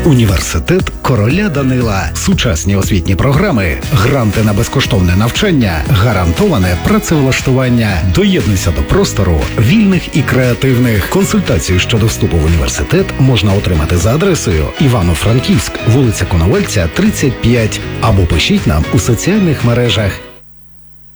Університет короля Данила. Сучасні освітні програми, гранти на безкоштовне навчання, гарантоване працевлаштування. Доєднуйся до простору вільних і креативних. Консультацію щодо вступу в університет можна отримати за адресою Івано-Франківськ, вулиця Коновальця, 35, або пишіть нам у соціальних мережах.